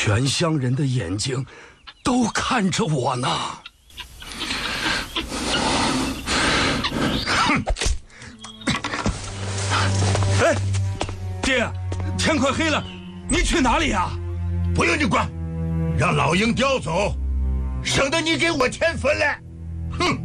全乡人的眼睛都看着我呢。 哼！ 哎，爹，天快黑了，你去哪里呀？ 不用你管，让老鹰叼走，省得你给我添烦了。哼！